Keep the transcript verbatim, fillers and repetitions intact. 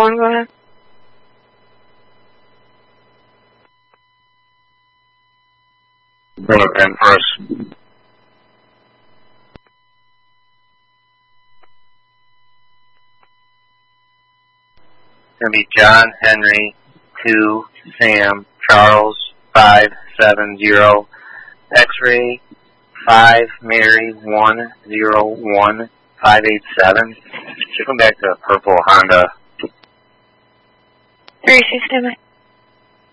one, go ahead. Bring up in first. Gonna be John Henry two Sam Charles five seven zero X-ray five Mary one zero one five eight seven. Should come back to purple Honda. Three, six, seven.